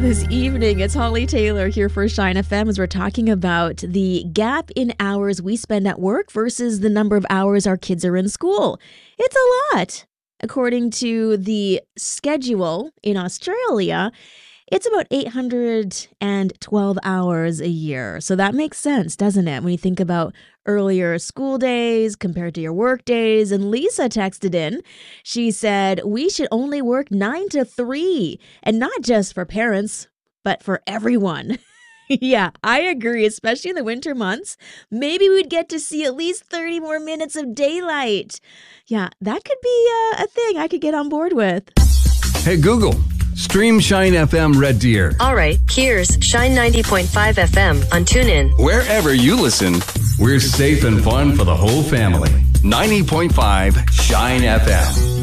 this evening. It's Holly Taylor here for Shine FM as we're talking about the gap in hours we spend at work versus the number of hours our kids are in school. It's a lot. According to the schedule in Australia, it's about 812 hours a year. So that makes sense, doesn't it? When you think about earlier school days compared to your work days. And Lisa texted in. She said, we should only work 9 to 3. And not just for parents, but for everyone. Yeah, I agree, especially in the winter months. Maybe we'd get to see at least 30 more minutes of daylight. Yeah, that could be a thing I could get on board with. Hey, Google, stream Shine FM Red Deer. All right, here's Shine 90.5 FM on TuneIn. Wherever you listen, we're safe and fun for the whole family. 90.5 Shine FM.